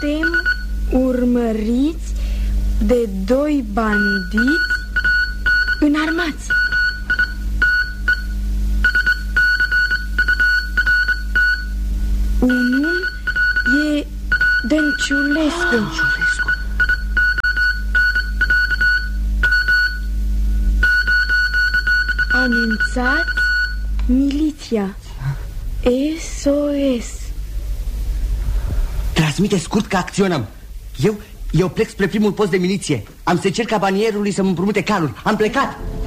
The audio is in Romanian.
Suntem urmăriți de 2 bandiți înarmați. Unul e Dănciulescu. Anunțați miliția. SOS. Transmite scurt că acționăm. Eu plec spre primul post de miliție. Am să cer cabanierului să-mi împrumute calul. Am plecat.